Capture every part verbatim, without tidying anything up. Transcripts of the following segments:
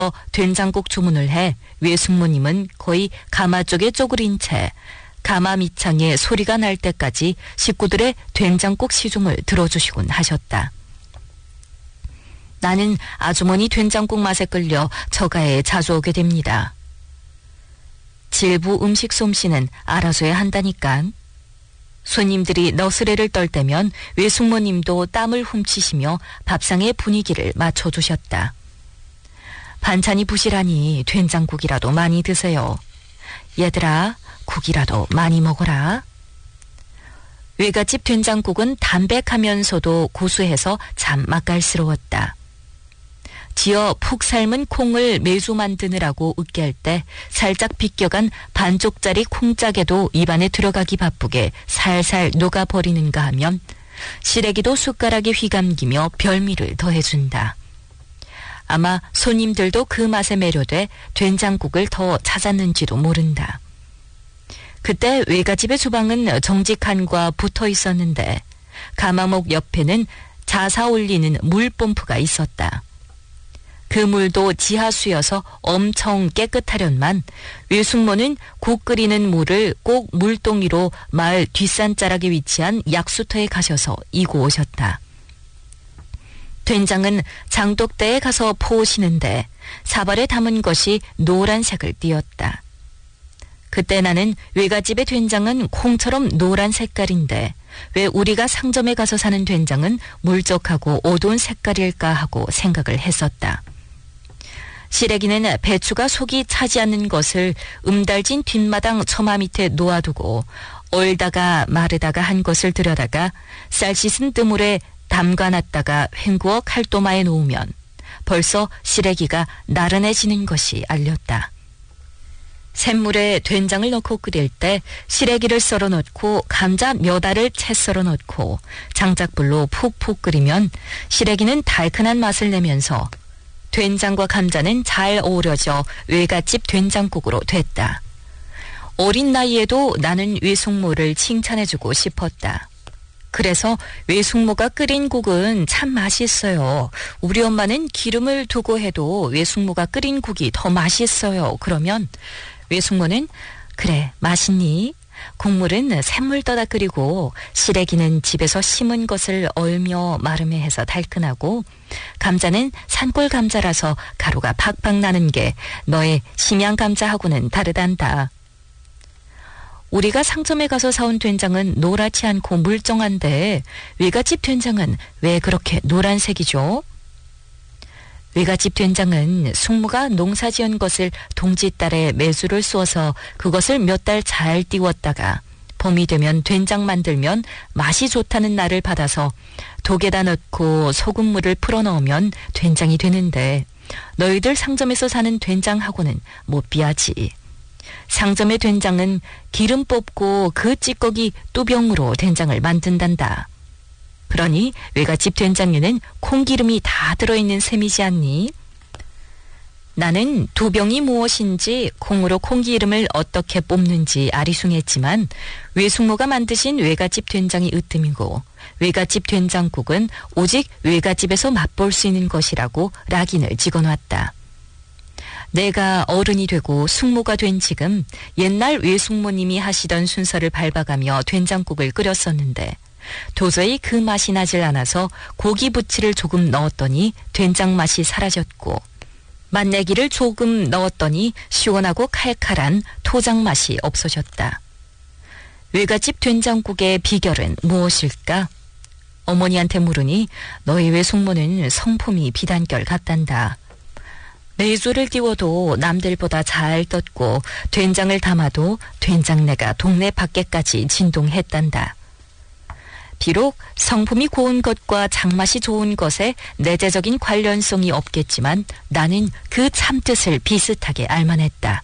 된장국 주문을 해 외숙모님은 거의 가마 쪽에 쪼그린 채 가마 밑창에 소리가 날 때까지 식구들의 된장국 시중을 들어주시곤 하셨다. 나는 아주머니 된장국 맛에 끌려 저가에 자주 오게 됩니다. 질부 음식 솜씨는 알아서야 한다니깐. 손님들이 너스레를 떨 때면 외숙모님도 땀을 훔치시며 밥상의 분위기를 맞춰주셨다. 반찬이 부실하니 된장국이라도 많이 드세요. 얘들아, 국이라도 많이 먹어라. 외갓집 된장국은 담백하면서도 고소해서 참 맛깔스러웠다. 지어 푹 삶은 콩을 매주 만드느라고 으깨할 때 살짝 비껴간 반쪽짜리 콩짝에도 입안에 들어가기 바쁘게 살살 녹아버리는가 하면 시래기도 숟가락에 휘감기며 별미를 더해준다. 아마 손님들도 그 맛에 매료돼 된장국을 더 찾았는지도 모른다. 그때 외갓집의 주방은 정직한과 붙어 있었는데 가마목 옆에는 자사 올리는 물펌프가 있었다. 그 물도 지하수여서 엄청 깨끗하련만 외숙모는 국 끓이는 물을 꼭 물동이로 마을 뒷산자락에 위치한 약수터에 가셔서 이고 오셨다. 된장은 장독대에 가서 포오시는데 사발에 담은 것이 노란색을 띠었다. 그때 나는 외갓집의 된장은 콩처럼 노란 색깔인데 왜 우리가 상점에 가서 사는 된장은 물적하고 어두운 색깔일까 하고 생각을 했었다. 시래기는 배추가 속이 차지 않는 것을 음달진 뒷마당 처마 밑에 놓아두고 얼다가 마르다가 한 것을 들여다가 쌀 씻은 뜨물에 담가놨다가 헹구어 칼도마에 놓으면 벌써 시래기가 나른해지는 것이 알렸다. 샘물에 된장을 넣고 끓일 때 시래기를 썰어 넣고 감자 몇 알을 채 썰어 넣고 장작불로 푹푹 끓이면 시래기는 달큰한 맛을 내면서 된장과 감자는 잘 어우러져 외갓집 된장국으로 됐다. 어린 나이에도 나는 외숙모를 칭찬해주고 싶었다. 그래서 외숙모가 끓인 국은 참 맛있어요. 우리 엄마는 기름을 두고 해도 외숙모가 끓인 국이 더 맛있어요. 그러면 외숙모는 그래 맛있니? 국물은 샘물 떠다 끓이고 시래기는 집에서 심은 것을 얼며 마름에 해서 달큰하고 감자는 산골 감자라서 가루가 팍팍 나는 게 너의 심양 감자하고는 다르단다. 우리가 상점에 가서 사온 된장은 노랗지 않고 물쩡한데 외갓집 된장은 왜 그렇게 노란색이죠? 외갓집 된장은 숙모가 농사지은 것을 동짓달에 매수를 쏘아서 그것을 몇 달 잘 띄웠다가 봄이 되면 된장 만들면 맛이 좋다는 날을 받아서 독에다 넣고 소금물을 풀어 넣으면 된장이 되는데 너희들 상점에서 사는 된장하고는 못 비하지. 상점의 된장은 기름 뽑고 그 찌꺼기 뚜병으로 된장을 만든단다. 그러니 외갓집 된장류는 콩기름이 다 들어있는 셈이지 않니? 나는 두병이 무엇인지 콩으로 콩기름을 어떻게 뽑는지 아리숭했지만 외숙모가 만드신 외갓집 된장이 으뜸이고 외갓집 된장국은 오직 외갓집에서 맛볼 수 있는 것이라고 락인을 찍어놨다. 내가 어른이 되고 숙모가 된 지금 옛날 외숙모님이 하시던 순서를 밟아가며 된장국을 끓였었는데 도저히 그 맛이 나질 않아서 고기 부치를 조금 넣었더니 된장 맛이 사라졌고 맛내기를 조금 넣었더니 시원하고 칼칼한 토장 맛이 없어졌다. 외갓집 된장국의 비결은 무엇일까? 어머니한테 물으니 너희 외숙모는 성품이 비단결 같단다. 내조를 띄워도 남들보다 잘 떴고 된장을 담아도 된장내가 동네 밖에까지 진동했단다. 비록 성품이 고운 것과 장맛이 좋은 것에 내재적인 관련성이 없겠지만 나는 그 참뜻을 비슷하게 알만했다.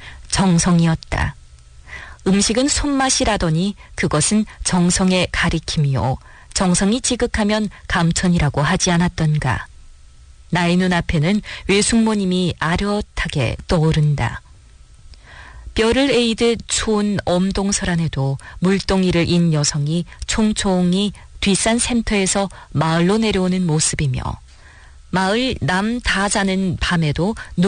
정성이었다. 음식은 손맛이라더니 그것은 정성의 가리킴이요. 정성이 지극하면 감천이라고 하지 않았던가. 나의 눈앞에는 외숙모님이 아렷하게 떠오른다. 뼈를 에이듯 추운 엄동설 안에도 물동이를 인 여성이 총총히 뒷산 샘터에서 마을로 내려오는 모습이며 마을 남 다 자는 밤에도